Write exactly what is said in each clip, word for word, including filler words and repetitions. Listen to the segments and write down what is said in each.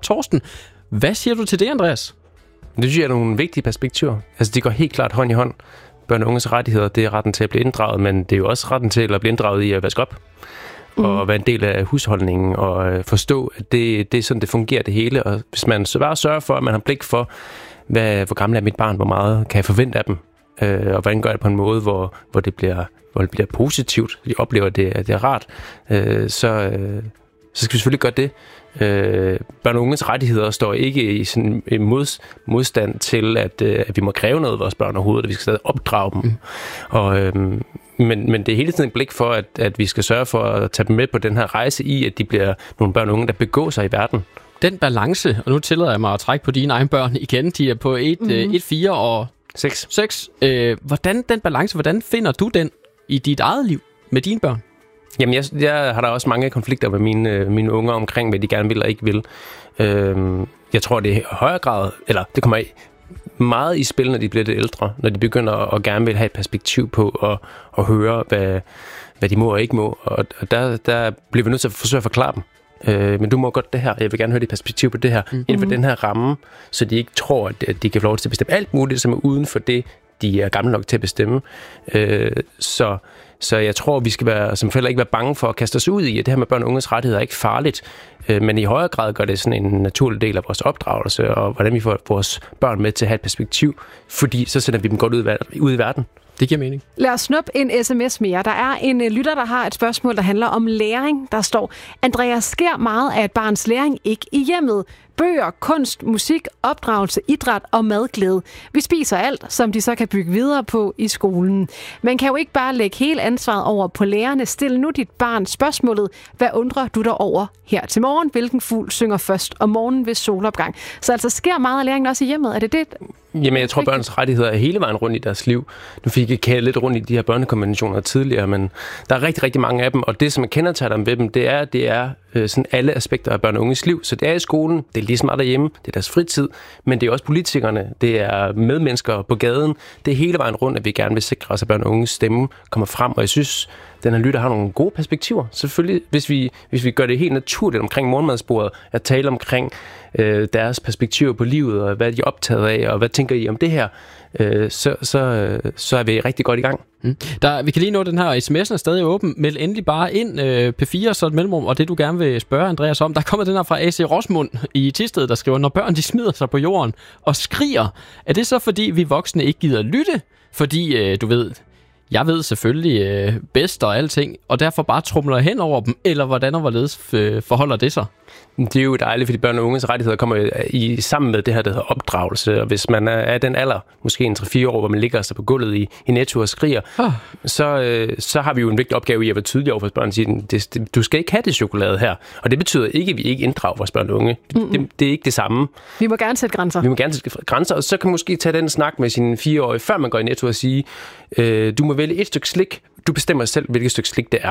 Torsten. Hvad siger du til det, Andreas? Det synes jeg er nogle vigtige perspektiver. Altså, det går helt klart hånd i hånd. Børn og unges rettigheder, det er retten til at blive inddraget, men det er jo også retten til at blive inddraget i at vaske op. Mm. Og være en del af husholdningen og forstå, at det, det er sådan, det fungerer det hele. Og hvis man så bare sørger for, at man har blik for, hvad, hvor gammel er mit barn, hvor meget kan jeg forvente af dem, øh, og hvordan gør det på en måde, hvor, hvor, det, bliver, hvor det bliver positivt, de oplever, at det, at det er rart, øh, så, øh, så skal vi selvfølgelig gøre det. Øh, børn og unges rettigheder står ikke i sådan en mod, modstand til, at, øh, at vi må kræve noget af vores børn overhovedet, at vi skal stadig opdrage dem. Mm. Og, øh, men, men det er hele tiden et blik for, at, at vi skal sørge for at tage dem med på den her rejse i, at de bliver nogle børn og unge, der begår sig i verden. Den balance, og nu tillader jeg mig at trække på dine egne børn igen, de er på et, mm-hmm. et fire og seks. Øh, hvordan den balance, hvordan finder du den i dit eget liv med dine børn? Jamen, jeg, jeg har da også mange konflikter med mine, mine unger omkring, hvad de gerne vil og ikke vil. Øhm, jeg tror, det er i højere grad, eller det kommer meget i spil, når de bliver lidt ældre, når de begynder at, at gerne vil have et perspektiv på og, og høre, hvad, hvad de må og ikke må. Og, og der, der bliver vi nødt til at forsøge at forklare dem. Øh, men du må godt det her, jeg vil gerne høre dit perspektiv på det her, mm-hmm. inden for den her ramme, så de ikke tror, at de kan få lov til at bestemme alt muligt, som er uden for det, de er gamle nok til at bestemme. Øh, så, så jeg tror, vi skal være, som forældre ikke være bange for at kaste os ud i, at det her med børn og unges rettigheder er ikke farligt, øh, men i højere grad gør det sådan en naturlig del af vores opdragelse, og hvordan vi får vores børn med til at have et perspektiv, fordi så sender vi dem godt ud, ud i verden. Det giver mening. Lad os snuppe en sms mere. Der er en lytter, der har et spørgsmål, der handler om læring. Der står, Andreas, sker meget af et barns læring ikke i hjemmet. Bøger, kunst, musik, opdragelse, idræt og madglæde. Vi spiser alt, som de så kan bygge videre på i skolen. Man kan jo ikke bare lægge hele ansvaret over på lærerne. Stil nu dit barn spørgsmålet. Hvad undrer du dig over her til morgen? Hvilken fugl synger først om morgenen ved solopgang? Så altså sker meget af læringen også i hjemmet? Er det det? Jamen, jeg tror, børns rettigheder er hele vejen rundt i deres liv. Nu fik jeg kædet lidt rundt i de her børnekonventioner tidligere, men der er rigtig, rigtig mange af dem, og det, som man kendetegner dem ved dem, det er, det er øh, sådan alle aspekter af børn og unges liv. Så det er i skolen, det er lige så meget derhjemme, det er deres fritid, men det er også politikerne, det er medmennesker på gaden. Det er hele vejen rundt, at vi gerne vil sikre os, at børn og unges stemme kommer frem, og jeg synes, den her lytter har nogle gode perspektiver. Selvfølgelig, hvis vi, hvis vi gør det helt naturligt omkring morgenmadsbordet, at tale omkring øh, deres perspektiver på livet, og hvad de er optaget af, og hvad tænker I om det her, øh, så, så, øh, så er vi rigtig godt i gang. Mm. Der, vi kan lige nå den her, sms'en er stadig åben. Meld endelig bare ind øh, P fire, så et mellemrum, og det du gerne vil spørge Andreas om. Der kommer den her fra A C Rosmund i Thisted, der skriver, når børn de smider sig på jorden og skriger, er det så fordi vi voksne ikke gider lytte? Fordi, øh, du ved... Jeg ved selvfølgelig øh, bedst og alting, og derfor bare trumler hen over dem, eller hvordan og hvorledes øh, forholder det sig? Det er jo dejligt, fordi børn og unges rettigheder kommer i, sammen med det her, der hedder opdragelse. Og hvis man er af den alder, måske en tre fire år, hvor man ligger sig på gulvet i, i Netto og skriger, oh. så, øh, så har vi jo en vigtig opgave i at være tydelige over for børn og sige, det, det, du skal ikke have det chokolade her. Og det betyder ikke, at vi ikke inddrager vores børn og unge. Mm-hmm. Det, det er ikke det samme. Vi må gerne sætte grænser. Vi må gerne sætte grænser, og så kan man måske tage den snak med sine fireårige, før man går i Netto og sige, øh, du må vælge et stykke slik, du bestemmer selv, hvilket stykke slik det er.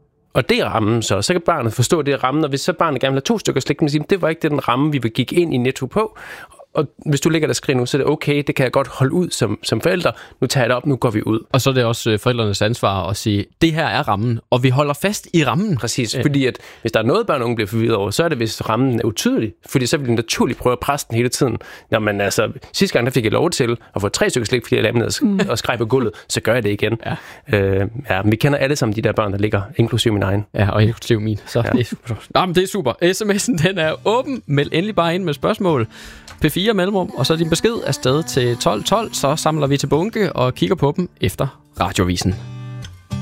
Og det er rammen så. Så kan barnet forstå, det er rammen, og hvis så barnet gerne vil have to stykker slik, så siger, det var ikke den ramme, vi vil gik ind i Netto på. Og hvis du ligger der og skriver nu, så er det okay, det kan jeg godt holde ud som, som forælder. Nu tager jeg det op, nu går vi ud. Og så er det også forældrenes ansvar at sige, det her er rammen, og vi holder fast i rammen. Præcis, ja. Fordi at hvis der er noget, børn og unge bliver forvirret over, så er det, hvis rammen er utydelig. Fordi så vil de naturligt prøve at presse den hele tiden. Når man altså, sidste gang der fik jeg lov til at få tre stykker slik, fordi jeg lavede ned mm. og skreg på gulvet, så gør jeg det igen. Ja. Øh, ja, vi kender alle sammen de der børn, der ligger, inklusive min egen. Ja, og inklusive min. Så ja. det, er super. Nå, men det er super. sms'en, den er åben. Meld endelig bare ind med spørgsmål. P fire mellemrum, og så din besked afsted til tolv tolv, så samler vi til bunke og kigger på dem efter Radioavisen.